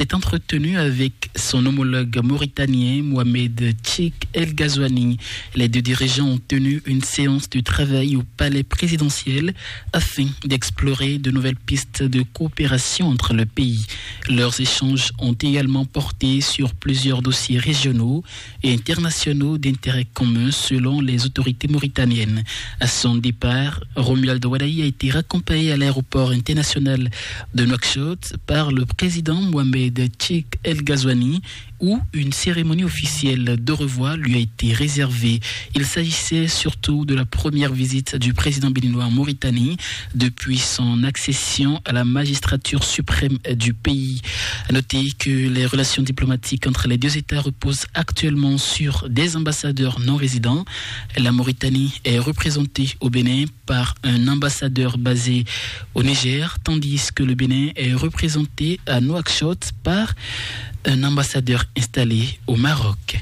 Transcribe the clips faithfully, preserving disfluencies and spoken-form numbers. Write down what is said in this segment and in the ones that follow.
s'est entretenu avec son homologue mauritanien Mohamed Cheick El Ghazouani. Les deux dirigeants ont tenu une séance de travail au palais présidentiel afin d'explorer de nouvelles pistes de coopération entre le pays. Leurs échanges ont également porté sur plusieurs dossiers régionaux et internationaux d'intérêt commun selon les autorités mauritaniennes. À son départ, Romuald Wadaï a été raccompagné à l'aéroport international de Nouakchott par le président Mohamed Cheick El Ghazouani, où une cérémonie officielle de revoir lui a été réservée. Il s'agissait surtout de la première visite du président béninois en Mauritanie depuis son accession à la magistrature suprême du pays. À noter que les relations diplomatiques entre les deux États reposent actuellement sur des ambassadeurs non résidents. La Mauritanie est représentée au Bénin par un ambassadeur basé au Niger, tandis que le Bénin est représenté à Nouakchott par un ambassadeur installé au Maroc.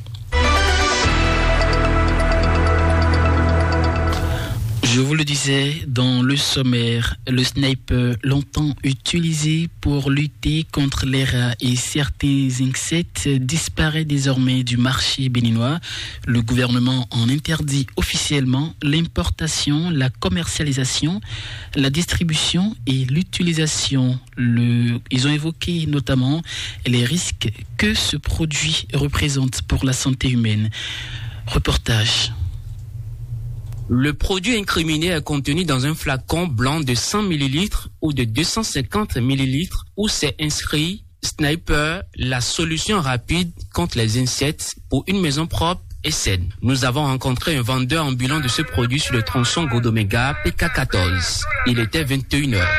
Je vous le disais dans le sommaire, le sniper longtemps utilisé pour lutter contre les rats et certains insectes disparaît désormais du marché béninois. Le gouvernement en interdit officiellement l'importation, la commercialisation, la distribution et l'utilisation. Le... Ils ont évoqué notamment les risques que ce produit représente pour la santé humaine. Reportage. Le produit incriminé est contenu dans un flacon blanc de cent millilitres ou de deux cent cinquante millilitres où c'est inscrit « Sniper, la solution rapide contre les insectes pour une maison propre et saine ». Nous avons rencontré un vendeur ambulant de ce produit sur le tronçon Godoméga P K quatorze. Il était vingt et une heures.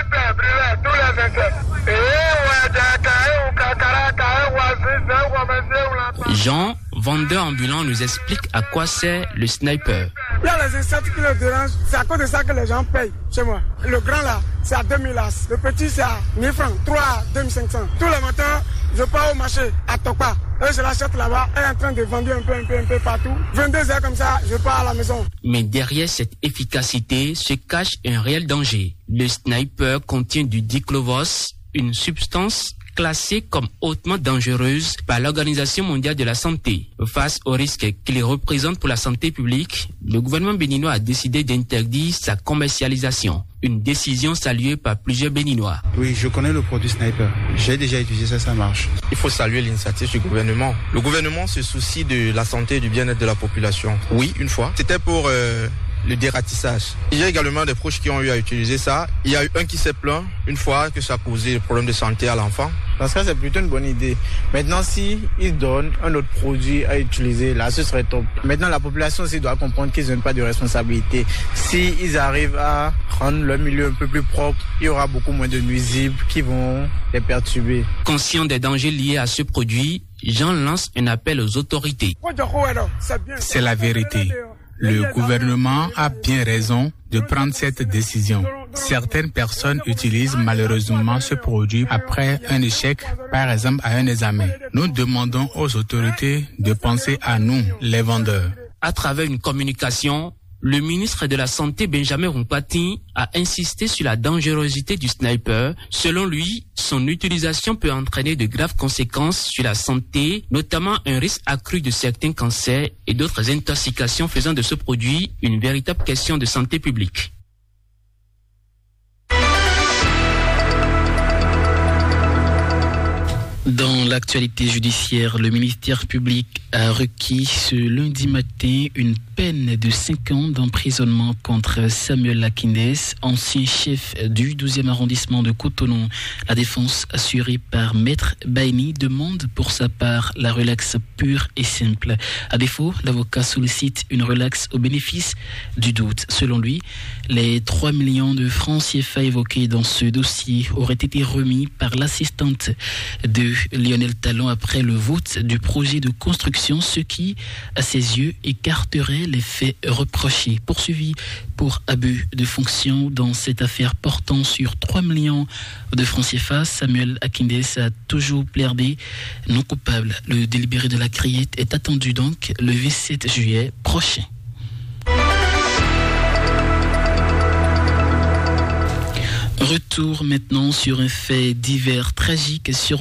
Jean, vendeur ambulant, nous explique à quoi sert le sniper. Il y a les insectes qui les dérangent, c'est à cause de ça que les gens payent chez moi. Le grand là, c'est à deux mille as. Le petit, c'est à mille francs, trois à deux mille cinq cents. Tous les matins, je pars au marché à Tokpa. Et je l'achète là-bas, elle est en train de vendre un peu, un peu, un peu partout. vingt-deux heures comme ça, je pars à la maison. Mais derrière cette efficacité se cache un réel danger. Le sniper contient du diclovos, une substance classée comme hautement dangereuse par l'Organisation mondiale de la santé. Face aux risques qu'il représente pour la santé publique, le gouvernement béninois a décidé d'interdire sa commercialisation. Une décision saluée par plusieurs Béninois. Oui, je connais le produit Sniper. J'ai déjà utilisé ça, ça marche. Il faut saluer l'initiative du gouvernement. Le gouvernement se soucie de la santé et du bien-être de la population. Oui, une fois. C'était pour euh, le dératissage. Il y a également des proches qui ont eu à utiliser ça. Il y a eu un qui s'est plaint une fois que ça a causé des problèmes de santé à l'enfant. Parce que c'est plutôt une bonne idée. Maintenant, si ils donnent un autre produit à utiliser, là, ce serait top. Maintenant, la population aussi doit comprendre qu'ils n'ont pas de responsabilité. Si ils arrivent à rendre leur milieu un peu plus propre, il y aura beaucoup moins de nuisibles qui vont les perturber. Conscient des dangers liés à ce produit, Jean lance un appel aux autorités. C'est la vérité. Le gouvernement a bien raison de prendre cette décision. Certaines personnes utilisent malheureusement ce produit après un échec, par exemple à un examen. Nous demandons aux autorités de penser à nous, les vendeurs. À travers une communication, le ministre de la Santé, Benjamin Rumpati, a insisté sur la dangerosité du sniper. Selon lui, son utilisation peut entraîner de graves conséquences sur la santé, notamment un risque accru de certains cancers et d'autres intoxications, faisant de ce produit une véritable question de santé publique. Dans l'actualité judiciaire, le ministère public a requis ce lundi matin une peine de cinq ans d'emprisonnement contre Samuel Akindès, ancien chef du douzième arrondissement de Cotonou. La défense assurée par Maître Baini demande pour sa part la relaxe pure et simple. À défaut, l'avocat sollicite une relaxe au bénéfice du doute. Selon lui, les trois millions de francs C F A évoqués dans ce dossier auraient été remis par l'assistante de Lionel Talon après le vote du projet de construction, ce qui, à ses yeux, écarterait les faits reprochés. Poursuivi pour abus de fonction dans cette affaire portant sur trois millions de francs C F A, Samuel Akindès a toujours plaidé non coupable. Le délibéré de la criette est attendu donc le vingt-sept juillet prochain. Retour maintenant sur un fait divers tragique sur